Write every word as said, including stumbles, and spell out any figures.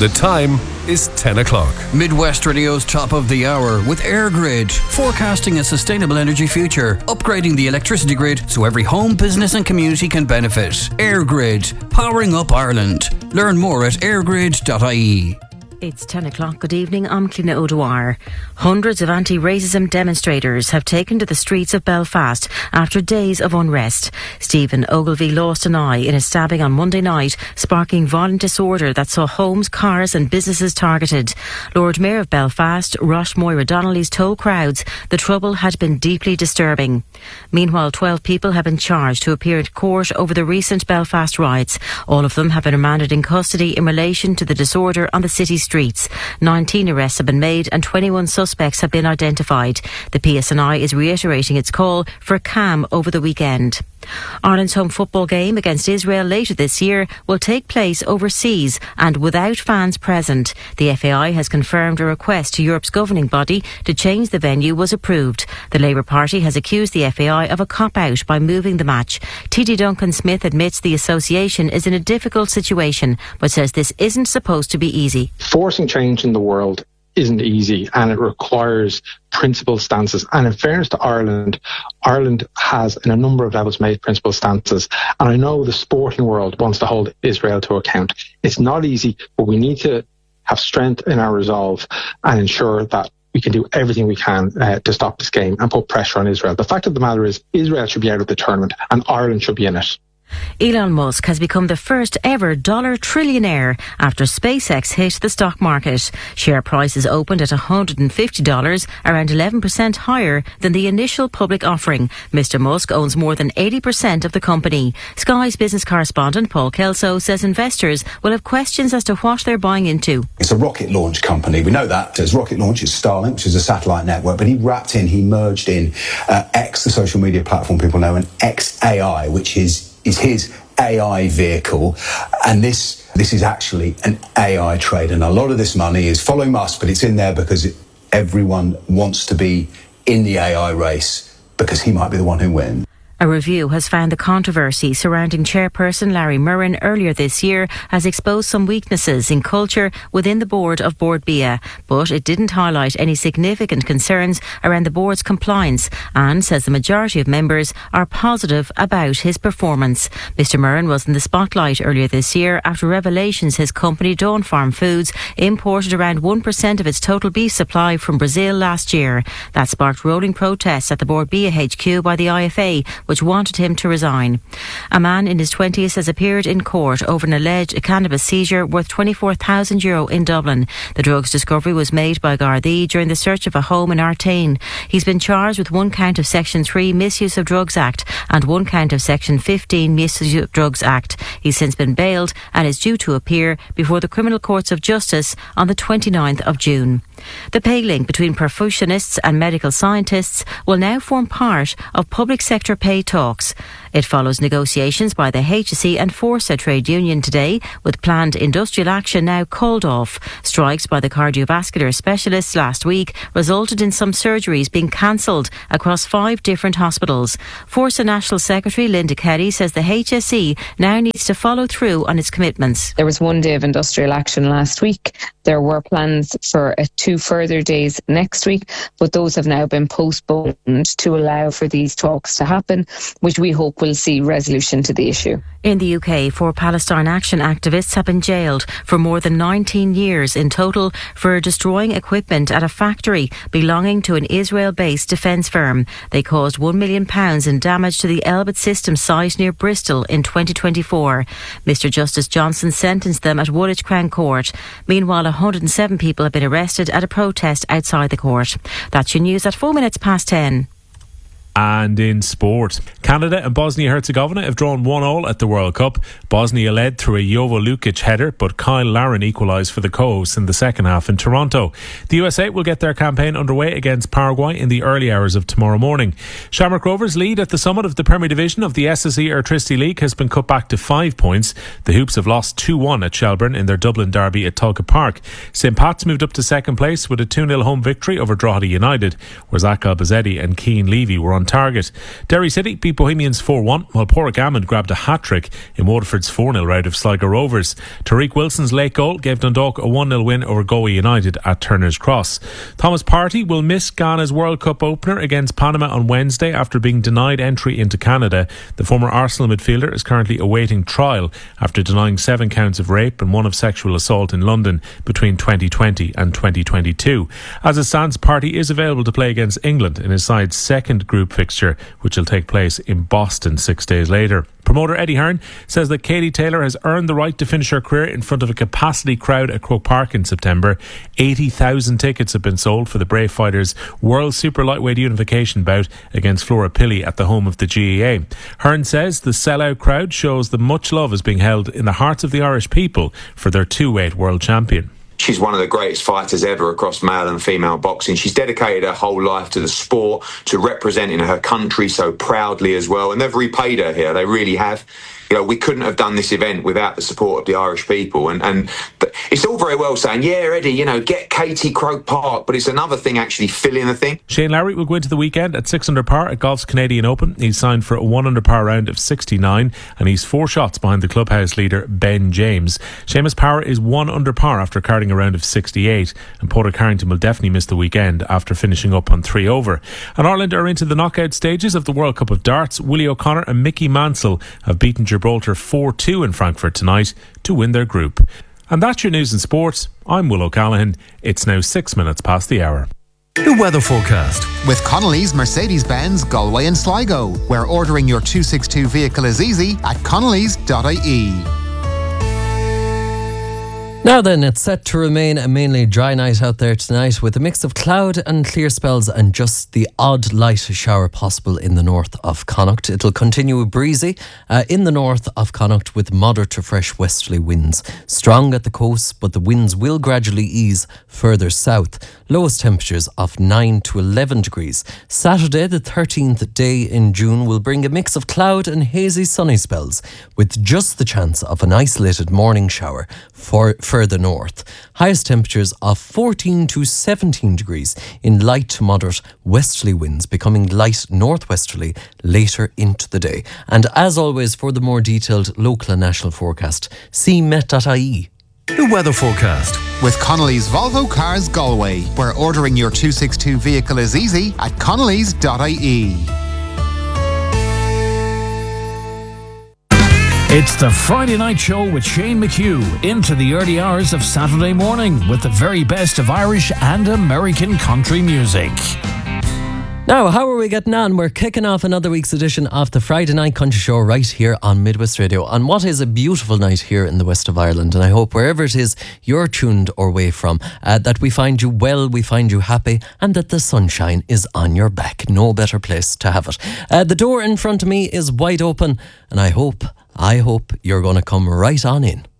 The time is ten o'clock. Midwest Radio's top of the hour with EirGrid, forecasting a sustainable energy future, upgrading the electricity grid so every home, business and community can benefit. EirGrid, powering up Ireland. Learn more at airgrid dot I E. It's ten o'clock. Good evening. I'm Cliona O'Dwyer. Hundreds of anti-racism demonstrators have taken to the streets of Belfast after days of unrest. Stephen Ogilvie lost an eye in a stabbing on Monday night, sparking violent disorder that saw homes, cars and businesses targeted. Lord Mayor of Belfast, Rosh Moira Donnelly's told crowds the trouble had been deeply disturbing. Meanwhile, twelve people have been charged to appear in court over the recent Belfast riots. All of them have been remanded in custody in relation to the disorder on the city's streets. nineteen arrests have been made and twenty-one suspects have been identified. The P S N I is reiterating its call for calm over the weekend. Ireland's home football game against Israel later this year will take place overseas and without fans present. The F A I has confirmed a request to Europe's governing body to change the venue was approved. The Labour Party has accused the F A I of a cop-out by moving the match. T D Duncan Smith admits the association is in a difficult situation, but says this isn't supposed to be easy. Forcing change in the world isn't easy, and it requires principled stances. And in fairness to Ireland, Ireland has in a number of levels made principled stances. And I know the sporting world wants to hold Israel to account. It's not easy, but we need to have strength in our resolve and ensure that we can do everything we can uh, to stop this game and put pressure on Israel. The fact of the matter is Israel should be out of the tournament and Ireland should be in it. Elon Musk has become the first ever dollar trillionaire after SpaceX hit the stock market. Share prices opened at one hundred fifty dollars, around eleven percent higher than the initial public offering. Mister Musk owns more than eighty percent of the company. Sky's business correspondent Paul Kelso says investors will have questions as to what they're buying into. It's a rocket launch company. We know that. As rocket launch is Starlink, which is a satellite network, but he wrapped in, he merged in uh, X, the social media platform people know, and X A I, which is is his A I vehicle, and this this is actually an A I trade, and a lot of this money is following Musk, but it's in there because it, everyone wants to be in the A I race because he might be the one who wins. A review has found the controversy surrounding chairperson Larry Murren earlier this year has exposed some weaknesses in culture within the board of Bord Bia, but it didn't highlight any significant concerns around the board's compliance and says the majority of members are positive about his performance. Mister Murren was in the spotlight earlier this year after revelations his company Dawn Farm Foods imported around one percent of its total beef supply from Brazil last year. That sparked rolling protests at the Bord Bia H Q by the I F A, which wanted him to resign. A man in his twenties has appeared in court over an alleged cannabis seizure worth twenty-four thousand euro in Dublin. The drugs discovery was made by Gardaí during the search of a home in Artane. He's been charged with one count of Section three Misuse of Drugs Act and one count of Section fifteen Misuse of Drugs Act. He's since been bailed and is due to appear before the Criminal Courts of Justice on the twenty-ninth of June. The pay link between perfusionists and medical scientists will now form part of public sector pay talks. It follows negotiations by the H S E and Forsa trade union today, with planned industrial action now called off. Strikes by the cardiovascular specialists last week resulted in some surgeries being cancelled across five different hospitals. Forsa National Secretary Linda Kelly says the H S E now needs to follow through on its commitments. There was one day of industrial action last week. There were plans for uh, two further days next week, but those have now been postponed to allow for these talks to happen, which we hope will see resolution to the issue. In the U K, four Palestine Action activists have been jailed for more than nineteen years in total for destroying equipment at a factory belonging to an Israel-based defence firm. They caused one million pounds in damage to the Elbit Systems site near Bristol in twenty twenty-four. Mister Justice Johnson sentenced them at Woolwich Crown Court. Meanwhile, one hundred seven people have been arrested at a protest outside the court. That's your news at four minutes past ten. And in sport, Canada and Bosnia-Herzegovina have drawn one all at the World Cup. Bosnia led through a Jovo Lukic header, but Kyle Larin equalised for the co-hosts in the second half in Toronto. The U S A will get their campaign underway against Paraguay in the early hours of tomorrow morning. Shamrock Rovers' lead at the summit of the Premier Division of the S S E Airtricity League has been cut back to five points. The Hoops have lost two one at Shelbourne in their Dublin derby at Tulka Park. Saint Pat's moved up to second place with a two nil home victory over Drogheda United, whereas Akal Bazzetti and Keane Levy were on target. Derry City beat Bohemians four one, while Porrigamon grabbed a hat-trick in Waterford's four nil rout of Sligo Rovers. Tariq Wilson's late goal gave Dundalk a one nil win over Galway United at Turner's Cross. Thomas Partey will miss Ghana's World Cup opener against Panama on Wednesday after being denied entry into Canada. The former Arsenal midfielder is currently awaiting trial after denying seven counts of rape and one of sexual assault in London between twenty twenty and twenty twenty-two. As it stands, Partey is available to play against England in his side's second group fixture, which will take place in Boston six days later. Promoter Eddie Hearn says that Katie Taylor has earned the right to finish her career in front of a capacity crowd at Croke Park in September. eighty thousand tickets have been sold for the Brave Fighters' World Super Lightweight Unification bout against Flora Pilley at the home of the G A A. Hearn says the sellout crowd shows that much love is being held in the hearts of the Irish people for their two-weight world champion. She's one of the greatest fighters ever across male and female boxing. She's dedicated her whole life to the sport, to representing her country so proudly as well. And they've repaid her here. They really have. You know, we couldn't have done this event without the support of the Irish people. And, and it's all very well saying, yeah, Eddie, you know, get Katie Croke Park. But it's another thing actually filling the thing. Shane Lowry will go into the weekend at six under par at golf's Canadian Open. He's signed for a one under par round of sixty-nine and he's four shots behind the clubhouse leader Ben James. Seamus Power is one under par after carding a round of sixty-eight, and Porter Carrington will definitely miss the weekend after finishing up on three over. And Ireland are into the knockout stages of the World Cup of Darts. Willie O'Connor and Mickey Mansell have beaten Gibraltar four two in Frankfurt tonight to win their group. And that's your news and sports. I'm Will O'Callaghan. It's now six minutes past the hour. The weather forecast with Connolly's Mercedes-Benz Galway and Sligo, where ordering your two sixty-two vehicle is easy at connellys dot I E. Now then, it's set to remain a mainly dry night out there tonight with a mix of cloud and clear spells and just the odd light shower possible in the north of Connacht. It'll continue breezy uh, in the north of Connacht with moderate to fresh westerly winds. Strong at the coast, but the winds will gradually ease further south. Lowest temperatures of nine to eleven degrees. Saturday, the thirteenth day in June, will bring a mix of cloud and hazy sunny spells with just the chance of an isolated morning shower for further north. Highest temperatures of fourteen to seventeen degrees in light to moderate westerly winds, becoming light northwesterly later into the day. And as always, for the more detailed local and national forecast, see met dot I E. The weather forecast with Connolly's Volvo Cars Galway, where ordering your two sixty-two vehicle is easy at connellys dot I E. It's the Friday Night Show with Shane McHugh into the early hours of Saturday morning with the very best of Irish and American country music. Now, how are we getting on? We're kicking off another week's edition of the Friday Night Country Show right here on Midwest Radio on what is a beautiful night here in the west of Ireland. And I hope wherever it is you're tuned or away from, uh, that we find you well, we find you happy, and that the sunshine is on your back. No better place to have it. Uh, the door in front of me is wide open, and I hope, I hope you're going to come right on in.